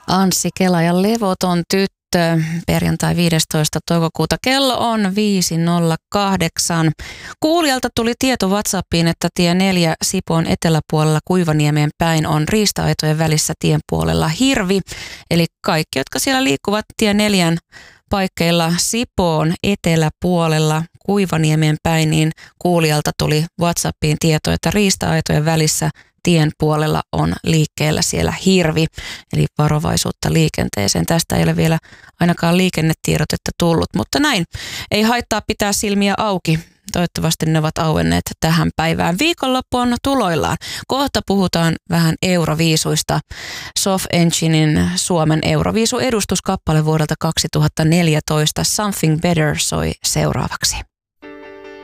Anssi Kela ja Levoton tyttö. Perjantai 15. toukokuuta kello on 5.08. Kuulijalta tuli tieto WhatsAppiin, että tie 4 Sipoon eteläpuolella Kuivaniemeen päin on riista-aitojen välissä tien puolella hirvi. Eli kaikki, jotka siellä liikkuvat tie 4 paikkeilla Sipoon eteläpuolella Kuivaniemeen päin, niin kuulijalta tuli WhatsAppiin tieto, että riista-aitojen välissä tien puolella on liikkeellä siellä hirvi, eli varovaisuutta liikenteeseen. Tästä ei ole vielä ainakaan liikennetiedotetta tullut, mutta näin. Ei haittaa pitää silmiä auki. Toivottavasti ne ovat auenneet tähän päivään. Viikonloppu on tuloillaan. Kohta puhutaan vähän euroviisuista. Soft Enginein Suomen euroviisu-edustuskappale vuodelta 2014 Something Better soi seuraavaksi.